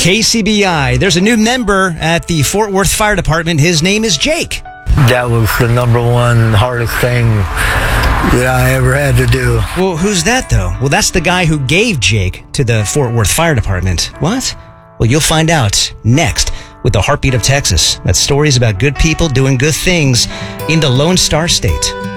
KCBI. There's a new member at the Fort Worth Fire Department. His name is Jake. That was the number one hardest thing that I ever had to do. Well, who's that, though? Well, that's the guy who gave Jake to the Fort Worth Fire Department. What? Well, you'll find out next with the Heartbeat of Texas. That's stories about good people doing good things in the Lone Star State.